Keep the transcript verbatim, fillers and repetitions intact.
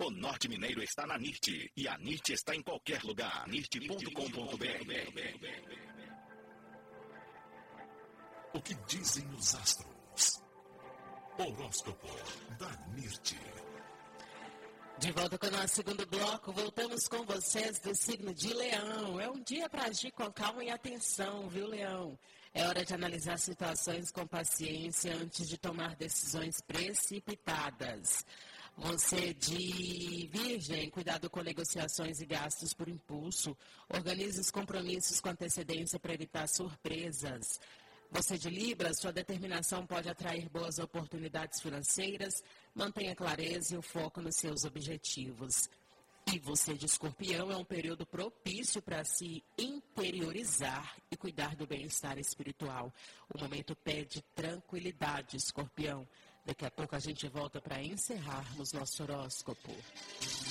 O Norte Mineiro está na N I R T e a N I R T está em qualquer lugar. N I R T ponto com ponto B R. O que dizem os astros? Horóscopo da N I R T. De volta com o nosso segundo bloco, voltamos com vocês do signo de Leão. É um dia para agir com calma e atenção, viu, Leão? É hora de analisar situações com paciência antes de tomar decisões precipitadas. Você de Virgem, cuidado com negociações e gastos por impulso. Organize os compromissos com antecedência para evitar surpresas. Você de Libra, sua determinação pode atrair boas oportunidades financeiras. Mantenha clareza e o foco nos seus objetivos. E você de Escorpião, é um período propício para se interiorizar e cuidar do bem-estar espiritual. O momento pede tranquilidade, Escorpião. Daqui a pouco a gente volta para encerrarmos nosso horóscopo.